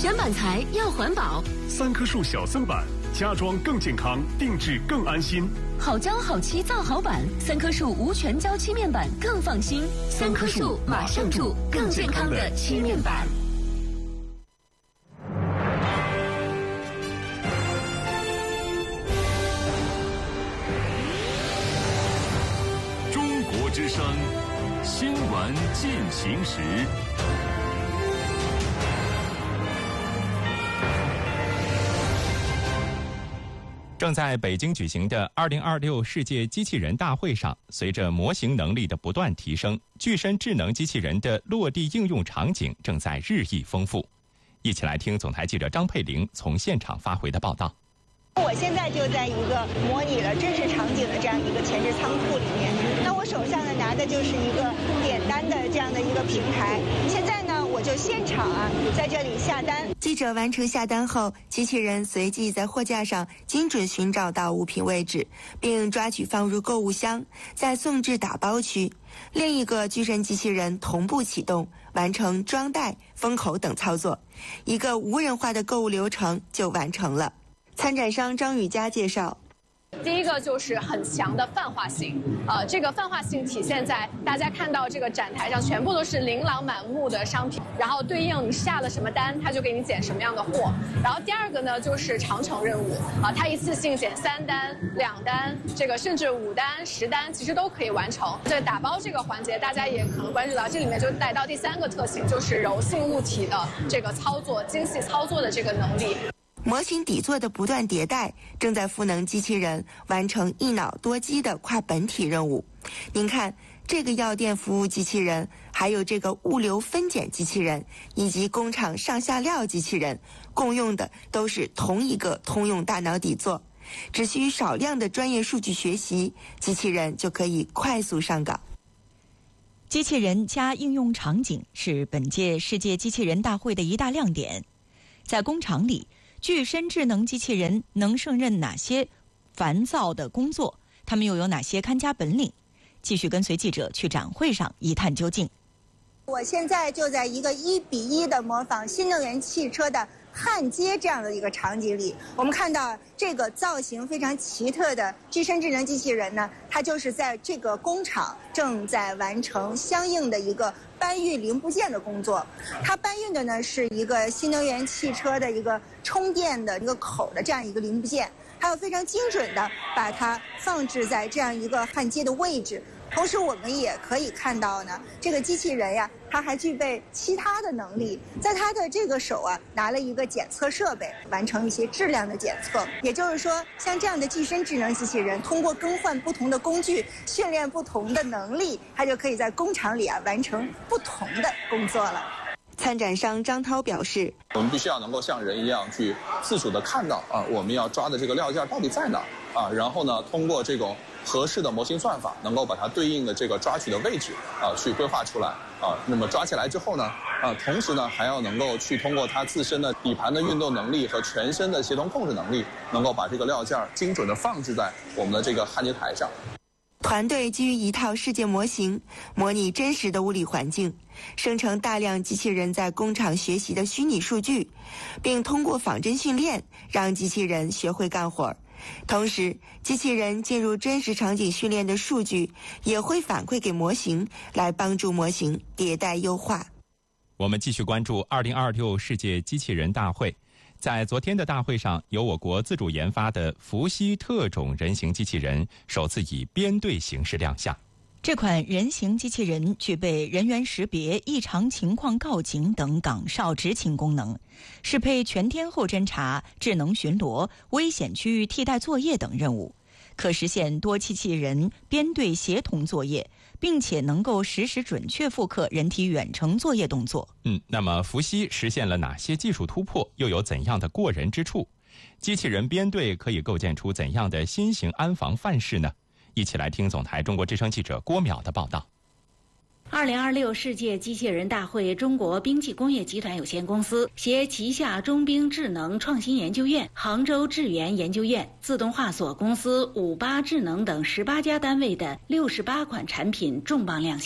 选板材要环保。 3棵树小森板，家装更健康，定制更安心。 好胶好漆造好板，3棵树无全胶漆面板更放心。3棵树马上住更健康的漆面板。 中国之声新闻进行时。 正在北京举行的2026世界机器人大会上，随着模型能力的不断提升，具身智能机器人的落地应用场景正在日益丰富。一起来听总台记者张佩玲从现场发回的报道。 我现在就在一个模拟了真实场景的这样一个前置仓库里面，那我手上呢拿的就是一个点单的这样的一个平台。现在呢，我就现场在这里下单。 记者完成下单后，机器人随即在货架上精准寻找到物品位置，并抓取放入购物箱，再送至打包区。另一个具身机器人同步启动，完成装袋、封口等操作，一个无人化的购物流程就完成了。参展商张雨佳介绍。 第一个就是很强的泛化性，这个泛化性体现在大家看到这个展台上全部都是琳琅满目的商品，然后对应你下了什么单，它就给你捡什么样的货。然后第二个呢就是长程任务，它一次性捡3单、2单，这个甚至5单、10单，其实都可以完成。这打包这个环节，大家也可能关注到，这里面就带到第3个特性，就是柔性物体的这个操作、精细操作的这个能力。 模型底座的不断迭代，正在赋能机器人完成一脑多机的跨本体任务。您看，这个药店服务机器人，还有这个物流分拣机器人，以及工厂上下料机器人，共用的都是同一个通用大脑底座，只需少量的专业数据学习，机器人就可以快速上岗。 机器人加应用场景是本届世界机器人大会的一大亮点。在工厂里，具身智能机器人能胜任哪些烦躁的工作？他们又有哪些看家本领？继续跟随记者去展会上一探究竟。 我现在就在一个1:1的模仿新能源汽车的焊接这样的一个场景里，我们看到这个造型非常奇特的具身智能机器人呢，它就是在这个工厂正在完成相应的一个搬运零部件的工作。它搬运的呢是一个新能源汽车的一个充电的一个口的这样一个零部件，还有非常精准的把它放置在这样一个焊接的位置。同时我们也可以看到呢，这个机器人呀，它还具备其他的能力，在它的这个手拿了一个检测设备，完成一些质量的检测。也就是说，像这样的具身智能机器人，通过更换不同的工具，训练不同的能力，它就可以在工厂里完成不同的工作了。 参展商张涛表示， 我们必须要能够像人一样去自主的看到我们要抓的这个料件到底在哪然后呢，通过这种合适的模型算法，能够把它对应的这个抓取的位置去规划出来那么抓起来之后呢同时呢还要能够去通过它自身的底盘的运动能力和全身的协同控制能力，能够把这个料件精准的放置在我们的这个焊接台上。 团队基于一套世界模型，模拟真实的物理环境，生成大量机器人在工厂学习的虚拟数据，并通过仿真训练让机器人学会干活。同时，机器人进入真实场景训练的数据也会反馈给模型，来帮助模型迭代优化。 我们继续关注2026世界机器人大会。在昨天的大会上，由我国自主研发的伏羲特种人形机器人首次以编队形式亮相。 这款人形机器人具备人员识别、异常情况告警等岗哨执勤功能，适配全天候侦查、智能巡逻、危险区域替代作业等任务，可实现多机器人编队协同作业，并且能够实时准确复刻人体远程作业动作。 那么伏羲实现了哪些技术突破，又有怎样的过人之处？机器人编队可以构建出怎样的新型安防范式呢？一起来听总台中国之声记者郭淼的报道。 2026世界机器人大会，中国兵器工业集团有限公司携旗下中兵智能创新研究院、杭州智源研究院、自动化所公司、58智能等18家单位的68款产品重磅亮相。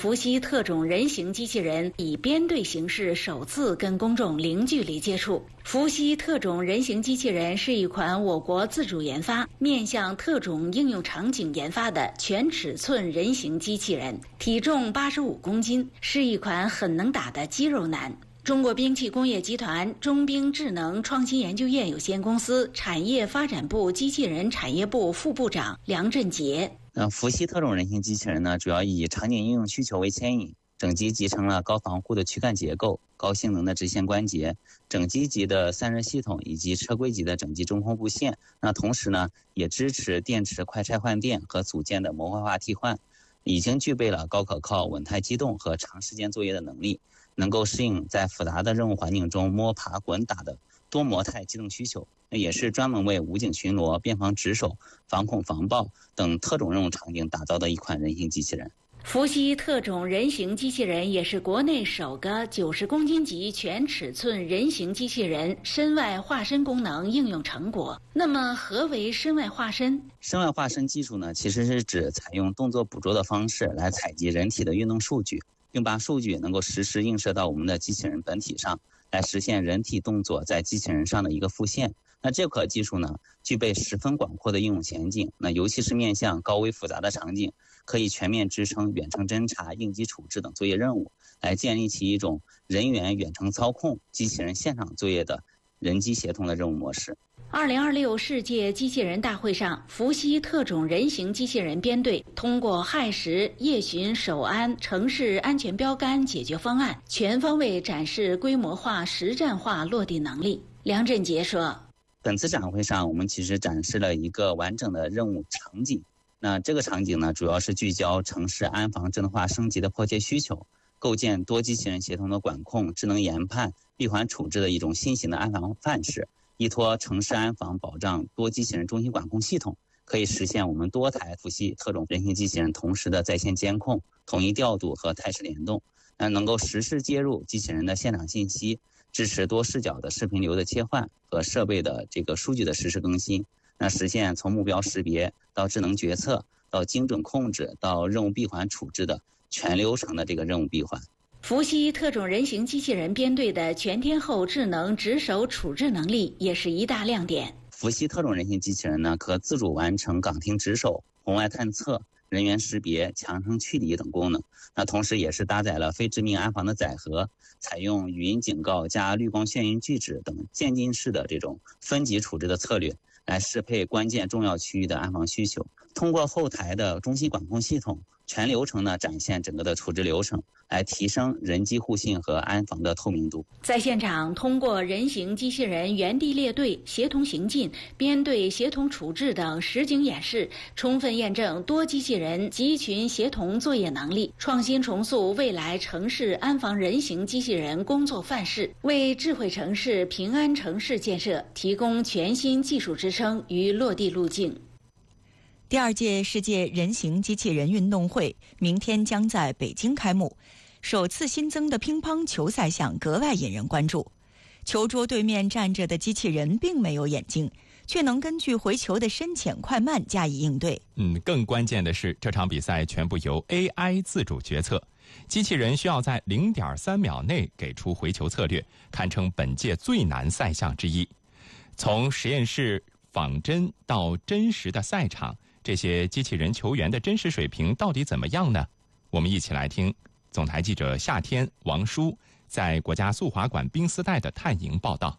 伏羲特种人形机器人以编队形式首次跟公众零距离接触。伏羲特种人形机器人是一款我国自主研发、面向特种应用场景研发的全尺寸人形机器人，体重85公斤，是一款很能打的肌肉男。中国兵器工业集团中兵智能创新研究院有限公司产业发展部机器人产业部副部长梁振杰。 伏羲特种人形机器人呢，主要以场景应用需求为牵引，整机集成了高防护的躯干结构、高性能的直线关节、整机级的散热系统以及车规级的整机中控部线。那同时呢，也支持电池快拆换电和组件的模块化替换，已经具备了高可靠、稳态机动和长时间作业的能力，能够适应在复杂的任务环境中摸爬滚打的多模态机动需求，也是专门为武警巡逻、边防值守、防恐防暴等特种任务场景打造的一款人形机器人。 伏羲特种人形机器人也是国内首个90公斤级全尺寸人形机器人身外化身功能应用成果。那么何为身外化身？ 身外化身技术呢，其实是指采用动作捕捉的方式来采集人体的运动数据，并把数据能够实时映射到我们的机器人本体上，来实现人体动作在机器人上的一个复现。那这款技术呢，具备十分广阔的应用前景，那尤其是面向高危复杂的场景，可以全面支撑远程侦察、应急处置等作业任务，来建立起一种人员远程操控、机器人现场作业的人机协同的任务模式。 2026世界机器人大会上，伏羲特种人形机器人编队通过亥时、夜巡、守安、城市安全标杆解决方案，全方位展示规模化、实战化落地能力。梁振杰说， 本次展会上，我们其实展示了一个完整的任务场景。那这个场景呢，主要是聚焦城市安防智能化升级的迫切需求，构建多机器人协同的管控、智能研判、闭环处置的一种新型的安防范式，依托城市安防保障多机器人中心管控系统，可以实现我们多台伏羲特种人形机器人同时的在线监控、统一调度和态势联动，能够实时接入机器人的现场信息，支持多视角的视频流的切换和设备的这个数据的实时更新，实现从目标识别到智能决策到精准控制到任务闭环处置的全流程的这个任务闭环。 伏羲特种人形机器人编队的全天候智能值守处置能力也是一大亮点。 伏羲特种人形机器人呢，可自主完成岗亭值守、红外探测、人员识别、强声驱离等功能。同时也是搭载了非致命安防的载荷，采用语音警告加绿光眩晕拒止等渐进式的这种分级处置的策略，来适配关键重要区域的安防需求。通过后台的中心管控系统，全流程呢展现整个的处置流程，来提升人机互信和安防的透明度。 在现场，通过人形机器人原地列队、协同行进、编队协同处置等实景演示，充分验证多机器人集群协同作业能力，创新重塑未来城市安防人形机器人工作范式，为智慧城市、平安城市建设提供全新技术支撑与落地路径。 第2届世界人形机器人运动会明天将在北京开幕，首次新增的乒乓球赛项格外引人关注。球桌对面站着的机器人并没有眼睛，却能根据回球的深浅快慢加以应对。 更关键的是，这场比赛全部由 AI 自主决策，机器人需要在0.3秒内给出回球策略，堪称本届最难赛项之一。从实验室仿真到真实的赛场，这些机器人球员的真实水平到底怎么样呢？我们一起来听总台记者夏天、王舒在国家速滑馆冰丝带的探营报道。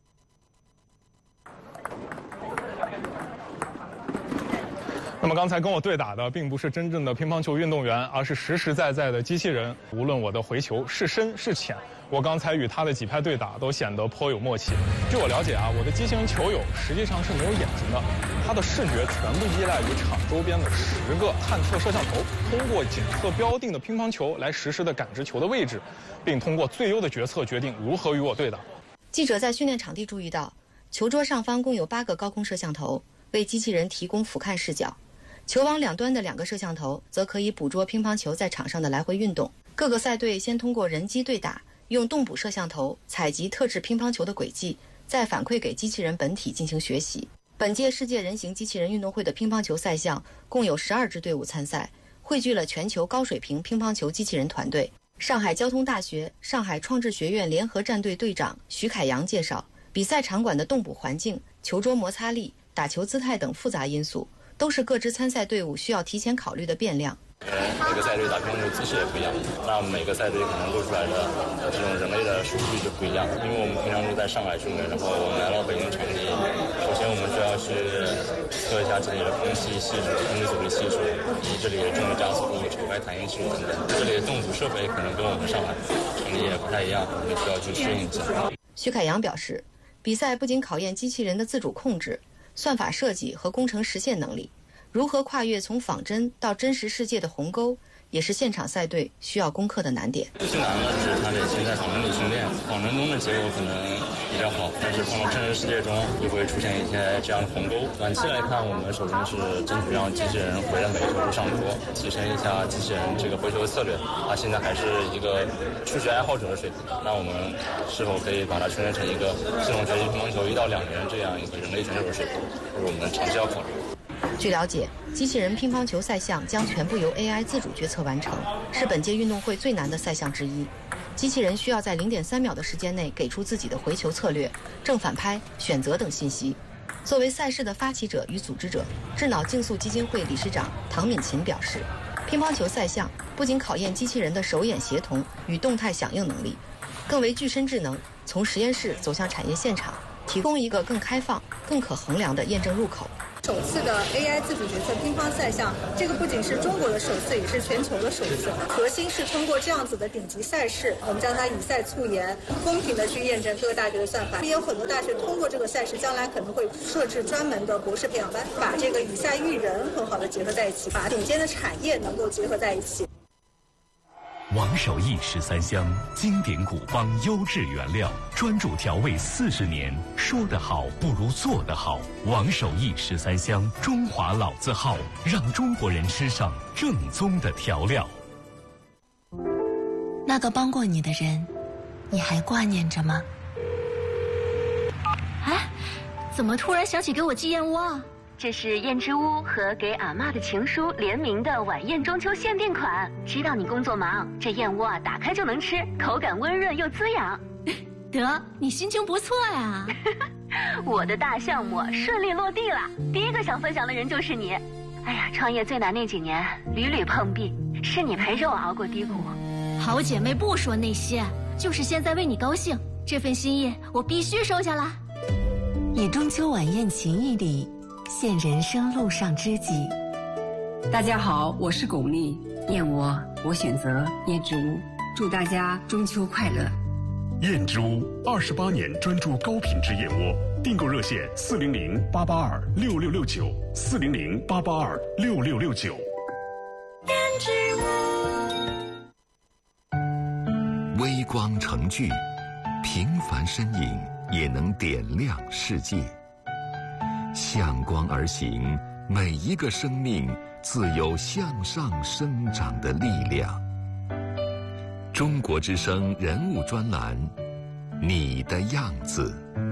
那么刚才跟我对打的并不是真正的乒乓球运动员，而是实实在在的机器人。无论我的回球是深是浅，我刚才与他的几拍对打都显得颇有默契。据我了解我的机器人球友实际上是没有眼睛的，他的视觉全部依赖于场周边的10个探测摄像头，通过检测标定的乒乓球来实时的感知球的位置，并通过最优的决策决定如何与我对打。 记者在训练场地注意到，球桌上方共有8个高空摄像头，为机器人提供俯瞰视角。球网两端的2个摄像头则可以捕捉乒乓球在场上的来回运动。各个赛队先通过人机对打，用动捕摄像头采集特制乒乓球的轨迹，再反馈给机器人本体进行学习。本届世界人形机器人运动会的乒乓球赛项共有12支队伍参赛， 汇聚了全球高水平乒乓球机器人团队。上海交通大学上海创智学院联合战队队长徐凯阳介绍，比赛场馆的动捕环境、球桌摩擦力、打球姿态等复杂因素，都是各支参赛队伍需要提前考虑的变量。 每个赛队打乒乓球姿势也不一样，那每个赛队可能做出来的这种人类的数据就不一样。因为我们平常都在上海训练，然后我们来到北京场地，首先我们需要去测一下这里的空气系数、空气阻力系数，以及这里的重力加速度、球拍弹性系数等等。这里的动捕设备可能跟我们上海场地也不太一样，我们需要去适应一下。 徐凯阳表示，比赛不仅考验机器人的自主控制、算法设计和工程实现能力，如何跨越从仿真到真实世界的鸿沟，也是现场赛队需要攻克的难点。 最难的是它得先在仿真里训练，仿真中的结果可能比较好，但是放到真实世界中就会出现一些这样的鸿沟。短期来看，我们首先是争取让机器人回到每个球路上桌，提升一下机器人这个回球的策略。它现在还是一个初学爱好者的水平，那我们是否可以把它训练成一个系统学习乒乓球1到2年这样一个人类选手的水平，这是我们长期要考虑。 据了解，机器人乒乓球赛项将全部由 AI 自主决策完成，是本届运动会最难的赛项之一。机器人需要在0.3秒的时间内给出自己的回球策略、正反拍、选择等信息。作为赛事的发起者与组织者，智脑竞速基金会理事长唐敏琴表示，乒乓球赛项不仅考验机器人的手眼协同与动态响应能力，更为具身智能从实验室走向产业现场提供一个更开放、更可衡量的验证入口。 首次的 AI 自主决策乒乓赛项，这个不仅是中国的首次，也是全球的首次。核心是通过这样子的顶级赛事，我们将它以赛促研，公平的去验证各个大学的算法。也有很多大学通过这个赛事，将来可能会设置专门的博士培养班，把这个以赛育人很好的结合在一起，把顶尖的产业能够结合在一起。 王守义13香，经典古方，优质原料，专注调味40年。说得好不如做得好。王守义13香，中华老字号，让中国人吃上正宗的调料。 那个帮过你的人，你还挂念着吗？ 哎，怎么突然想起给我寄燕窝啊？这是燕之屋和给阿嬷的情书联名的晚宴中秋限定款。知道你工作忙，这燕窝啊打开就能吃，口感温润又滋养。得，你心情不错呀。我的大项目顺利落地了，第一个想分享的人就是你。哎呀，创业最难那几年屡屡碰壁，是你陪着我熬过低谷。好姐妹不说那些，就是现在为你高兴，这份心意我必须收下啦。 以中秋晚宴情谊里现人生路上知己。 大家好，我是巩俐，燕窝我选择燕之屋，祝大家中秋快乐。 燕之屋28年专注高品质燕窝，订购热线400-882-6669，400-882-6669。 燕之屋。 微光成炬，平凡身影也能点亮世界。向光而行，每一个生命自有向上生长的力量。中国之声人物专栏，你的样子。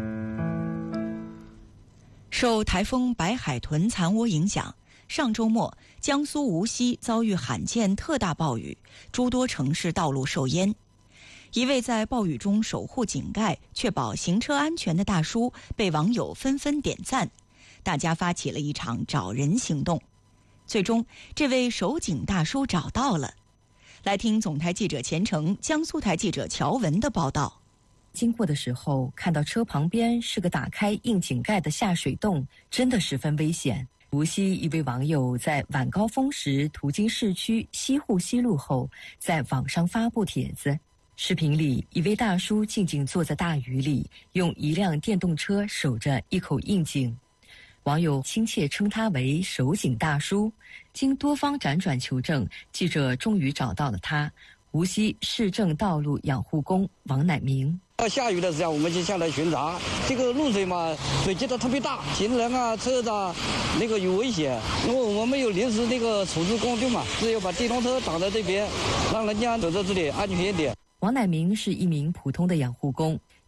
受台风白海豚残窝影响，上周末江苏无锡遭遇罕见特大暴雨，诸多城市道路受淹。一位在暴雨中守护井盖、确保行车安全的大叔被网友纷纷点赞。大家发起了一场找人行动，最终这位守井大叔找到了。来听总台记者钱程、江苏台记者乔文的报道。 经过的时候看到车旁边是个打开硬井盖的下水洞，真的十分危险。无锡一位网友在晚高峰时途经市区西湖西路后，在网上发布帖子。视频里，一位大叔静静坐在大雨里，用一辆电动车守着一口硬井。网友亲切称他为守井大叔。经多方辗转求证，记者终于找到了他，无锡市政道路养护工王乃明。 下雨的时候我们就下来巡查，这个露水嘛，水积得特别大，行人啊车子啊那个有危险，因为我们有临时那个处置工具嘛，只有把电动车挡在这边，让人家走在这里安全一点。 王乃明是一名普通的养护工，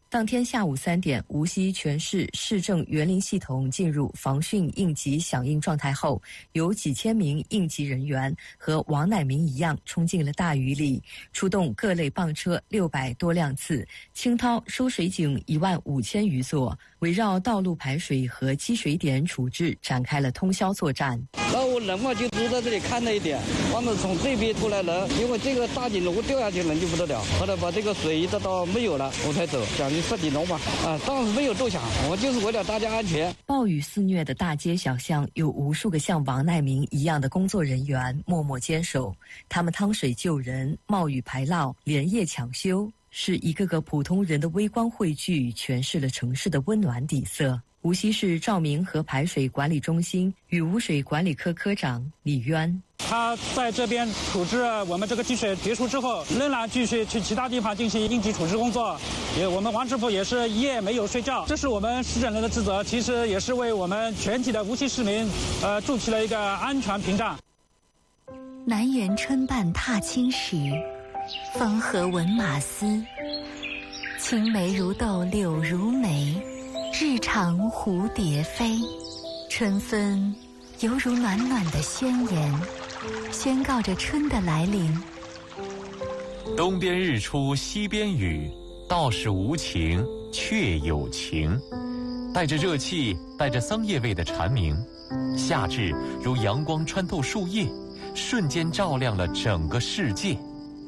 当天下午3点，无锡全市市政园林系统进入防汛应急响应状态后，有几千名应急人员和王乃明一样冲进了大雨里，出动各类棒车600多辆次，清掏收水井15000余座，围绕道路排水和积水点处置展开了通宵作战。 然后人嘛就坐在这里看了一点，完了从这边出来人，因为这个大井如果掉下去人就不得了，后来把这个水一直到没有了我才走，将近10几楼嘛。当时没有多想，我就是为了大家安全。 暴雨肆虐的大街小巷，有无数个像王乃明一样的工作人员默默坚守，他们趟水救人，冒雨排涝，连夜抢修，是一个个普通人的微光汇聚，诠释了城市的温暖底色。无锡市照明和排水管理中心雨污水管理科科长李渊， 他在这边处置我们这个积水结束之后，仍然继续去其他地方进行应急处置工作。我们王师傅也是一夜没有睡觉，这是我们市政人的职责，其实也是为我们全体的无锡市民筑起了一个安全屏障。 南园春半踏青时，风和闻马嘶。青梅如豆柳如眉，日长蝴蝶飞。春分犹如暖暖的宣言，宣告着春的来临。 东边日出西边雨，道是无晴却有晴。带着热气，带着桑叶味的蝉鸣，夏至如阳光穿透树叶，瞬间照亮了整个世界。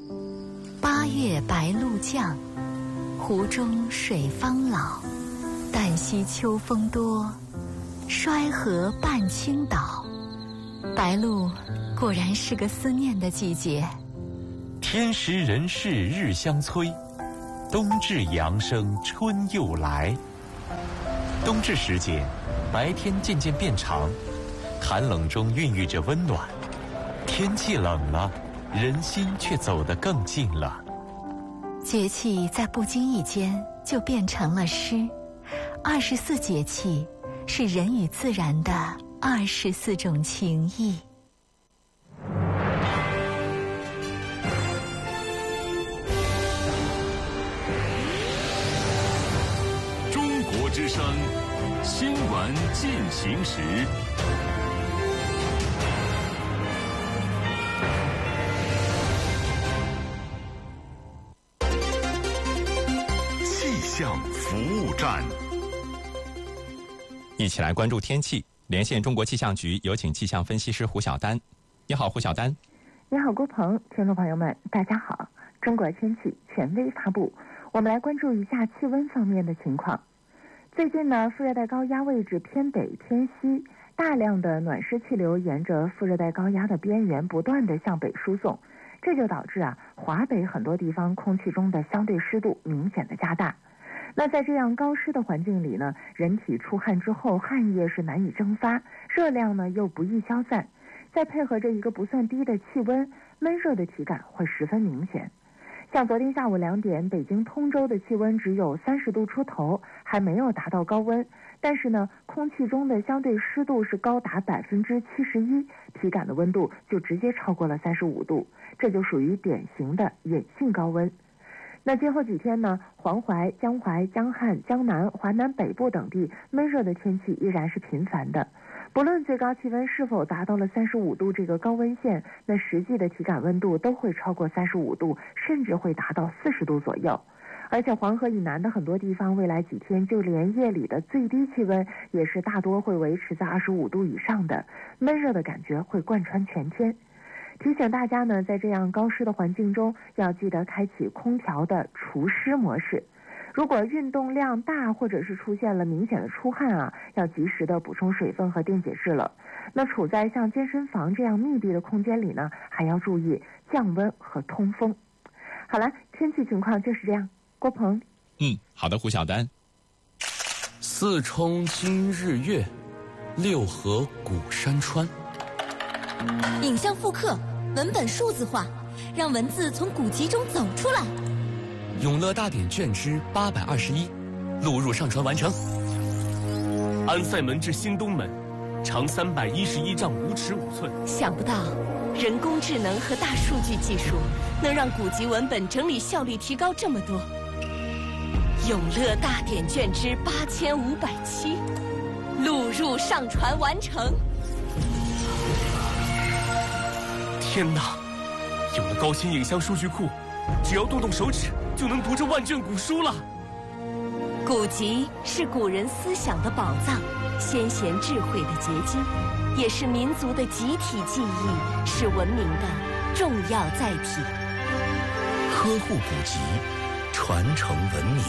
8月白露降，湖中水方老。旦夕秋风多，衰河半倾倒。白露果然是个思念的季节。 天时人事日相催，冬至阳生春又来。冬至时节，白天渐渐变长，寒冷中孕育着温暖。天气冷了，人心却走得更近了。 节气在不经意间就变成了诗。24节气是人与自然的24种情谊。 中国之声新闻进行时。 气象服务站。 一起来关注天气，连线中国气象局，有请气象分析师胡晓丹。你好，胡晓丹。 你好，郭鹏，听众朋友们，大家好。中国天气权威发布，我们来关注一下气温方面的情况。最近呢，副热带高压位置偏北偏西，大量的暖湿气流沿着副热带高压的边缘不断的向北输送，这就导致华北很多地方空气中的相对湿度明显的加大。那在这样高湿的环境里呢，人体出汗之后，汗液是难以蒸发，热量呢又不易消散，再配合着一个不算低的气温，闷热的体感会十分明显。像昨天下午2点，北京通州的气温只有30度出头，还没有达到高温，但是呢，空气中的相对湿度是高达71%，体感的温度就直接超过了35度，这就属于典型的隐性高温。那今后几天呢，黄淮、江淮、江汉、江南、华南北部等地闷热的天气依然是频繁的。不论最高气温是否达到了35度这个高温线，那实际的体感温度都会超过35度，甚至会达到40度左右。而且黄河以南的很多地方，未来几天就连夜里的最低气温也是大多会维持在25度以上的，闷热的感觉会贯穿全天。提醒大家呢，在这样高湿的环境中，要记得开启空调的除湿模式。如果运动量大或者是出现了明显的出汗要及时的补充水分和电解质了。那处在像健身房这样密闭的空间里呢，还要注意降温和通风。好了，天气情况就是这样。郭鹏。 好的，胡晓丹。 四冲今日月，六合古山川。 影像复刻，文本数字化，让文字从古籍中走出来。 永乐大典卷之821，录入上传完成。安塞门至新东门，长311丈5尺5寸。 想不到，人工智能和大数据技术能让古籍文本整理效率提高这么多。 永乐大典卷之8500期，录入上传完成。 天哪！有了高清影像数据库，只要动动手指就能读这万卷古书了。 古籍是古人思想的宝藏，先贤智慧的结晶，也是民族的集体记忆，是文明的重要载体。 呵护古籍，传承文明。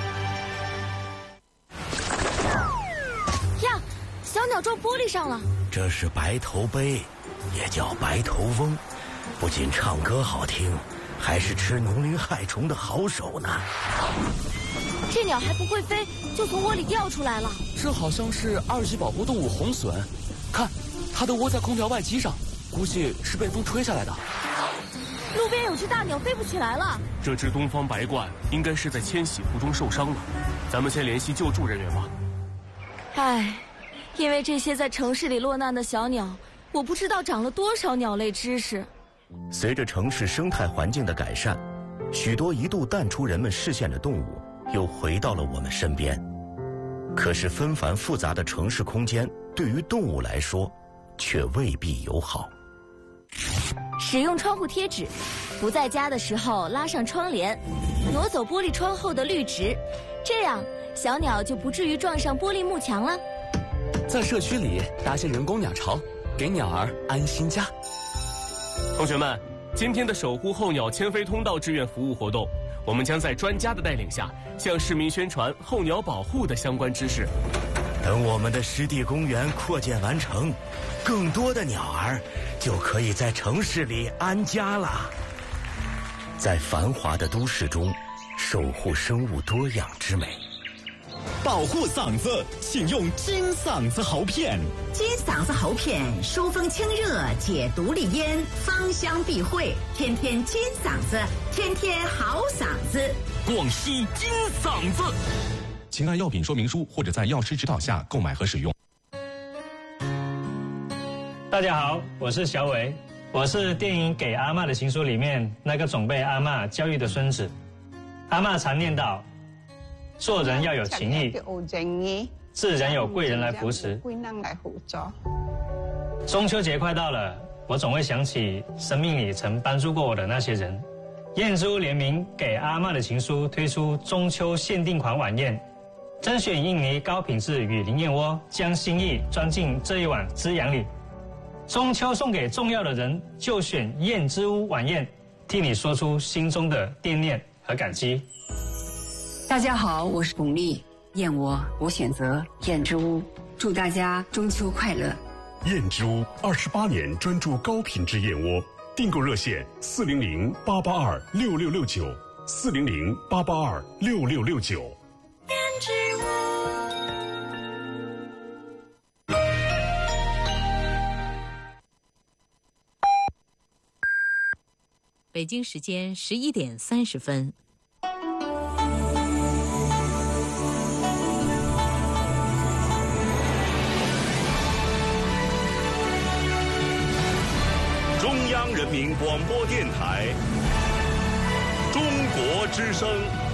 呀，小鸟撞玻璃上了。 这是白头鹎，也叫白头翁，不仅唱歌好听，还是吃农林害虫的好手呢。 这鸟还不会飞，就从窝里掉出来了。 这好像是2级保护动物红隼，看，它都窝在空调外机上，估计是被风吹下来的。 路边有只大鸟飞不起来了。 这只东方白鹳应该是在迁徙途中受伤了，咱们先联系救助人员吧。 唉，因为这些在城市里落难的小鸟，我不知道长了多少鸟类知识。 随着城市生态环境的改善，许多一度淡出人们视线的动物又回到了我们身边。可是纷繁复杂的城市空间对于动物来说却未必友好。 使用窗户贴纸，不在家的时候拉上窗帘，挪走玻璃窗后的绿植，这样小鸟就不至于撞上玻璃幕墙了。 在社区里搭些人工鸟巢，给鸟儿安心家。同学们，今天的守护候鸟迁飞通道志愿服务活动，我们将在专家的带领下，向市民宣传候鸟保护的相关知识。 等我们的湿地公园扩建完成，更多的鸟儿就可以在城市里安家了。在繁华的都市中，守护生物多样之美。 保护嗓子，请用金嗓子喉片。 金嗓子喉片疏风清热，解毒利咽，芳香避秽，天天金嗓子，天天好嗓子。 广西金嗓子。请按药品说明书或者在药师指导下购买和使用。 大家好，我是小伟，我是电影《给阿嬷的情书》里面那个总被阿嬷教育的孙子。阿嬷常念叨，做人要有情义，自然有贵人来扶持。中秋节快到了，我总会想起生命里曾帮助过我的那些人。燕之屋联名《给阿嬷的情书》推出中秋限定款晚宴，甄选印尼高品质雨林燕窝，将心意装进这一碗滋养里。中秋送给重要的人，就选燕之屋晚宴，替你说出心中的惦念和感激。 大家好，我是巩俐，燕窝我选择燕之屋，祝大家中秋快乐。 燕之屋28年专注高品质燕窝，订购热线400-882-6669，400-882-6669。 燕之屋。 北京时间11点30分。 中央人民广播电台，中国之声。